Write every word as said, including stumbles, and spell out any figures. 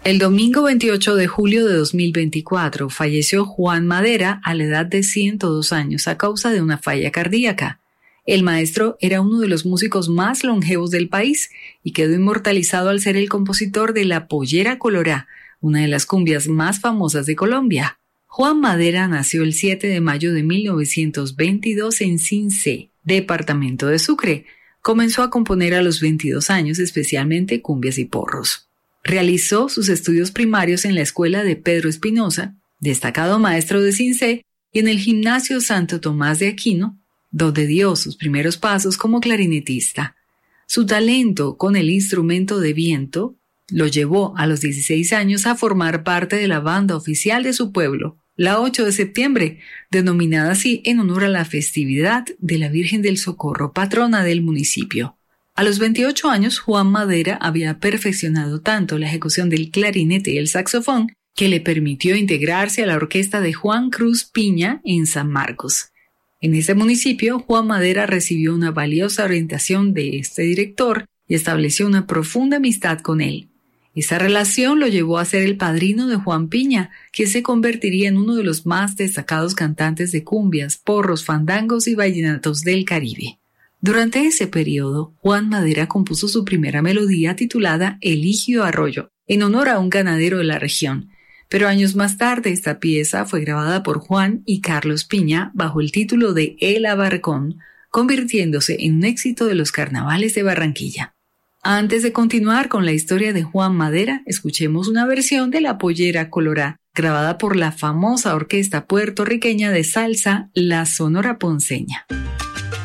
El domingo veintiocho de julio de dos mil veinticuatro falleció Juan Madera a la edad de ciento dos años a causa de una falla cardíaca. El maestro era uno de los músicos más longevos del país y quedó inmortalizado al ser el compositor de La Pollera Colorá, una de las cumbias más famosas de Colombia. Juan Madera nació el siete de mayo de mil novecientos veintidós en Cincé, departamento de Sucre. Comenzó a componer a los veintidós años, especialmente cumbias y porros. Realizó sus estudios primarios en la escuela de Pedro Espinosa, destacado maestro de Cincé, y en el Gimnasio Santo Tomás de Aquino, donde dio sus primeros pasos como clarinetista. Su talento con el instrumento de viento lo llevó a los dieciséis años a formar parte de la banda oficial de su pueblo, la ocho de septiembre, denominada así en honor a la festividad de la Virgen del Socorro, patrona del municipio. A los veintiocho años, Juan Madera había perfeccionado tanto la ejecución del clarinete y el saxofón que le permitió integrarse a la orquesta de Juan Cruz Piña en San Marcos. En ese municipio, Juan Madera recibió una valiosa orientación de este director y estableció una profunda amistad con él. Esa relación lo llevó a ser el padrino de Juan Piña, que se convertiría en uno de los más destacados cantantes de cumbias, porros, fandangos y vallenatos del Caribe. Durante ese periodo, Juan Madera compuso su primera melodía titulada Eligio Arroyo, en honor a un ganadero de la región, pero años más tarde esta pieza fue grabada por Juan y Carlos Piña bajo el título de El Abarcón, convirtiéndose en un éxito de los carnavales de Barranquilla. Antes de continuar con la historia de Juan Madera, escuchemos una versión de La Pollera Colorá, grabada por la famosa orquesta puertorriqueña de salsa La Sonora Ponceña.